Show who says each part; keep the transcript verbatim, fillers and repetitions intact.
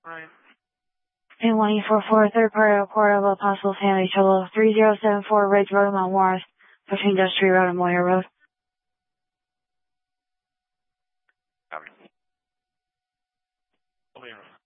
Speaker 1: Right.
Speaker 2: And one E four four, third party report of Apostles Hanley Cholo, three zero seven four Ridge Road, Mount Morris, between Industry Road and Moyer Road.
Speaker 1: Copy. Moyer Road.